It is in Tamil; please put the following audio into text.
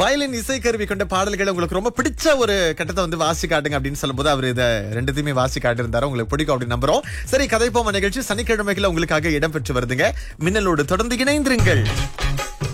வயலின் இசைக்கருவி கொண்ட பாடல்களை உங்களுக்கு ரொம்ப பிடிச்ச ஒரு கட்டத்தை வந்து வாசி காட்டுங்க அப்படின்னு சொல்லும்போது அவர் இதை ரெண்டுத்தையுமே வாசி காட்டியிருந்தாரு. உங்களுக்கு பிடிக்கும் அப்படின்னு நம்புறோம். சரி, கதைப்போமா நிகழ்ச்சி சனிக்கிழமைகளை உங்களுக்காக இடம்பெற்று வருதுங்க. மின்னலோடு தொடர்ந்து இணைந்திருங்கள்.